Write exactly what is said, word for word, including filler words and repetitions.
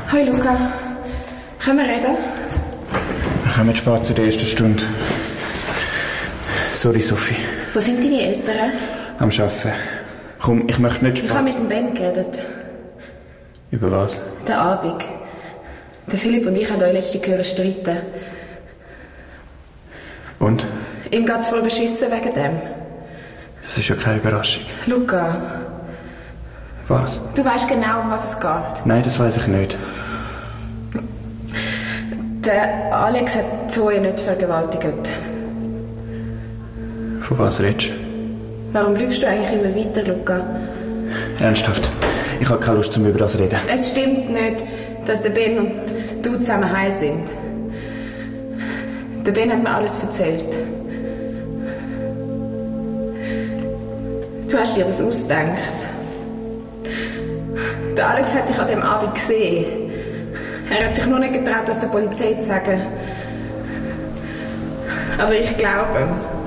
Hoi Luca, können wir reden? Wir kommen spät zu der ersten Stunde. Sorry, Sophie. Wo sind deine Eltern? Am Arbeiten. Komm, ich möchte nicht spät... Ich habe mit dem Ben geredet. Über was? Der Abend. Der Philipp und ich haben euch letzte Gehöre streiten. Und? Ihm geht's voll beschissen wegen dem. Das ist ja keine Überraschung. Luca. Was? Du weißt genau, um was es geht. Nein, das weiss ich nicht. Der Alex hat Zoe nicht vergewaltigt. Von was redest du? Warum lügst du eigentlich immer weiter, Luca? Ernsthaft? Ich habe keine Lust, um über das zu reden. Es stimmt nicht, dass der Ben und du zusammen heim sind. Der Ben hat mir alles erzählt. Du hast dir das ausgedacht. Der Alex hat dich an dem Abend gesehen. Er hat sich nur nicht getraut, das der Polizei zu sagen. Aber ich glaube ihm.